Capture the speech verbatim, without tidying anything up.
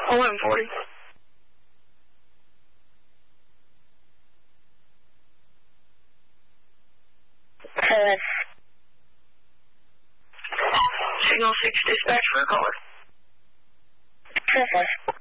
eleven forty. Hello. Signal six dispatch for a caller. Perfect.